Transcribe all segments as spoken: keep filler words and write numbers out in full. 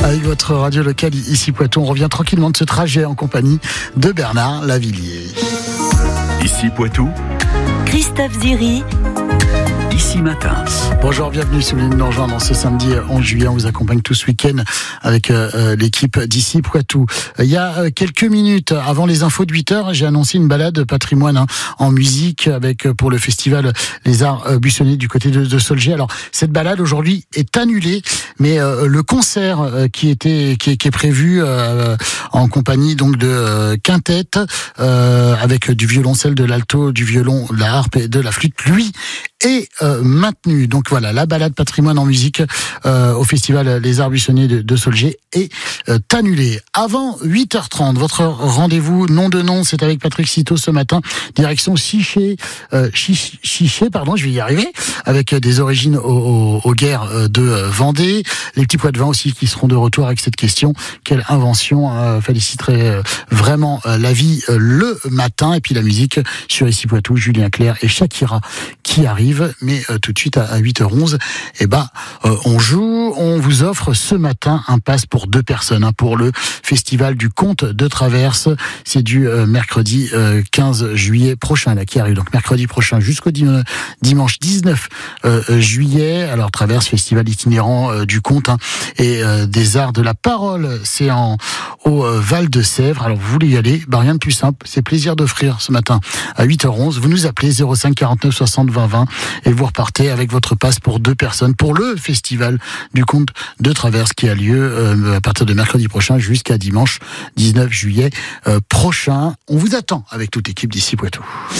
Avec votre radio locale ici Poitou, on revient tranquillement de ce trajet en compagnie de Bernard Lavilliers. Ici Poitou, Christophe Ziri. Ici Matin. Bonjour, bienvenue si vous venez de nous rejoindre ce samedi onze juillet. On vous accompagne tout ce week-end avec euh, l'équipe d'Ici Poitou. Il y a euh, quelques minutes avant les infos de huit heures, j'ai annoncé une balade patrimoine hein, en musique avec pour le festival Les Arts euh, Buissonniers du côté de, de Solgé. Alors cette balade aujourd'hui est annulée, mais euh, le concert euh, qui était qui est, qui est prévu euh, en compagnie donc de euh, quintet euh, avec du violoncelle, de l'alto, du violon, de la harpe et de la flûte, lui est euh, maintenu. Donc voilà, la balade patrimoine en musique euh, au festival Les Arts Buissonniers de, de Solgé est euh, annulée. Avant huit heures trente, votre rendez-vous nom de nom, c'est avec Patrick Citeaux ce matin, direction Chiché, euh, Chiché, Chiché, pardon, je vais y arriver, avec des origines aux, aux, aux guerres de Vendée. Les petits pois de vin aussi qui seront de retour avec cette question. Quelle invention euh, féliciterait euh, vraiment euh, la vie euh, le matin. Et puis la musique sur Ici Poitou, Julien Clerc et Shakira qui arrive. Mais euh, tout de suite à huit heures onze, eh ben, euh, on joue, on vous offre ce matin un pass pour deux personnes hein, pour le festival du Conte de Traverse. C'est du euh, mercredi euh, quinze juillet prochain là qui arrive. Donc mercredi prochain jusqu'au dim- dimanche dix-neuf euh, juillet. Alors Traverse, festival itinérant euh, du Conte hein, et euh, des arts de la parole. C'est en au euh, Val de Sèvres. Alors vous voulez y aller, bah, rien de plus simple. C'est plaisir d'offrir ce matin à huit heures onze. Vous nous appelez zéro cinq quarante-neuf soixante vingt vingt. Et vous repartez avec votre passe pour deux personnes pour le festival du Conte de Traverse qui a lieu euh, à partir de mercredi prochain jusqu'à dimanche dix-neuf juillet euh, prochain. On vous attend avec toute l'équipe d'Ici Poitou.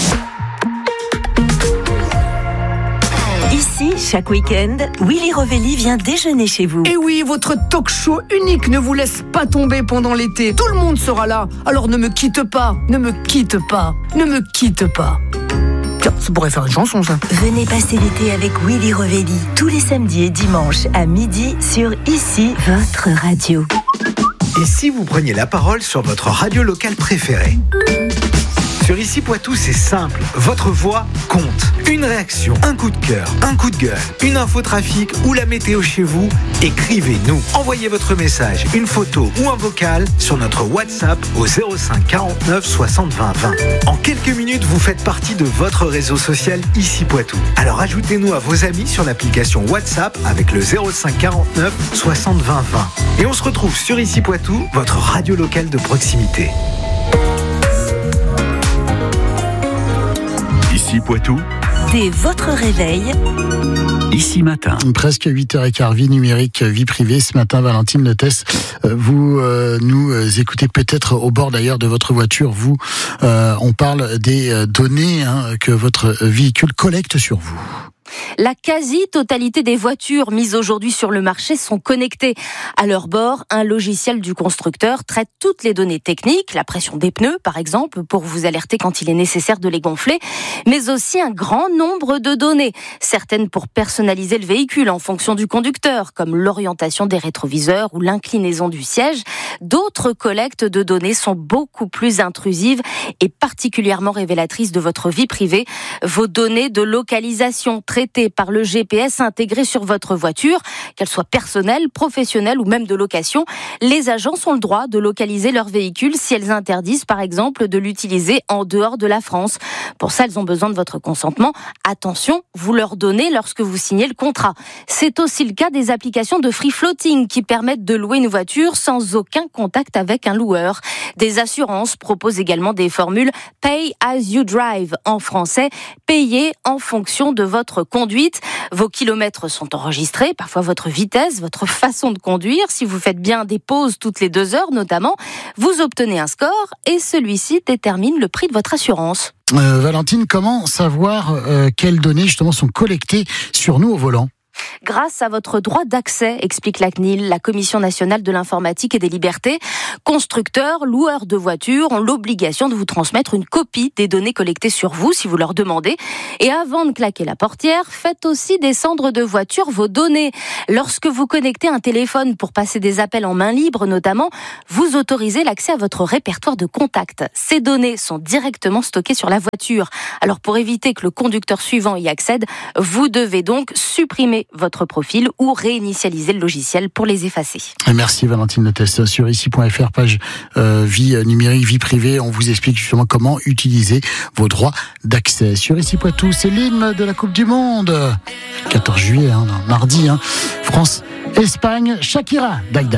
Ici, chaque week-end, Willy Rovelli vient déjeuner chez vous. Et oui, votre talk show unique ne vous laisse pas tomber pendant l'été. Tout le monde sera là. Alors ne me quitte pas, ne me quitte pas, ne me quitte pas. Tiens, ça pourrait faire une chanson, ça. Venez passer l'été avec Willy Rovelli tous les samedis et dimanches à midi sur Ici, votre radio. Et si vous preniez la parole sur votre radio locale préférée ? Sur Ici Poitou, c'est simple. Votre voix compte. Une réaction, un coup de cœur, un coup de gueule, une info trafic ou la météo chez vous, écrivez-nous. Envoyez votre message, une photo ou un vocal sur notre WhatsApp au zéro cinq quarante-neuf soixante vingt vingt. En quelques minutes, vous faites partie de votre réseau social Ici Poitou. Alors ajoutez-nous à vos amis sur l'application WhatsApp avec le zéro cinq quarante-neuf soixante vingt vingt. Et on se retrouve sur Ici Poitou, votre radio locale de proximité. Ici Poitou, Dès votre réveil, Ici Matin. Presque huit heures quinze, vie numérique, vie privée. Ce matin, Valentine Lettès, vous euh, nous écoutez peut-être au bord d'ailleurs de votre voiture. Vous, euh, on parle des données hein, que votre véhicule collecte sur vous. La quasi-totalité des voitures mises aujourd'hui sur le marché sont connectées. À leur bord, un logiciel du constructeur traite toutes les données techniques, la pression des pneus par exemple, pour vous alerter quand il est nécessaire de les gonfler, mais aussi un grand nombre de données, certaines pour personnaliser le véhicule en fonction du conducteur, comme l'orientation des rétroviseurs ou l'inclinaison du siège. D'autres collectes de données sont beaucoup plus intrusives et particulièrement révélatrices de votre vie privée. Vos données de localisation traitées par le G P S intégré sur votre voiture, qu'elle soit personnelle, professionnelle ou même de location. Les agences ont le droit de localiser leur véhicule si elles interdisent par exemple de l'utiliser en dehors de la France. Pour ça, elles ont besoin de votre consentement. Attention, vous leur donnez lorsque vous signez le contrat. C'est aussi le cas des applications de free floating qui permettent de louer une voiture sans aucun contact avec un loueur. Des assurances proposent également des formules Pay as you drive, en français, payer en fonction de votre conduite. Vos kilomètres sont enregistrés, parfois votre vitesse, votre façon de conduire. Si vous faites bien des pauses toutes les deux heures notamment, vous obtenez un score et celui-ci détermine le prix de votre assurance. Euh, Valentine, comment savoir euh, quelles données justement sont collectées sur nous au volant ? Grâce à votre droit d'accès, explique la C N I L, la Commission nationale de l'informatique et des libertés. Constructeurs, loueurs de voitures ont l'obligation de vous transmettre une copie des données collectées sur vous si vous leur demandez. Et avant de claquer la portière, faites aussi descendre de voiture vos données. Lorsque vous connectez un téléphone pour passer des appels en main libre notamment, vous autorisez l'accès à votre répertoire de contacts. Ces données sont directement stockées sur la voiture. Alors pour éviter que le conducteur suivant y accède, vous devez donc supprimer changer votre profil ou réinitialiser le logiciel pour les effacer. Merci Valentine Notès. Sur ici point f r, page euh, vie numérique, vie privée, on vous explique justement comment utiliser vos droits d'accès. Sur ici Poitou, c'est l'hymne de la Coupe du Monde. quatorze juillet, hein, mardi, hein. France-Espagne, Shakira, Dag Dag.